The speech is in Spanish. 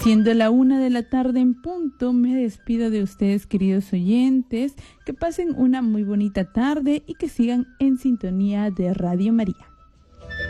Siendo la 1 de la tarde en punto, me despido de ustedes, queridos oyentes. Que pasen una muy bonita tarde y que sigan en sintonía de Radio María.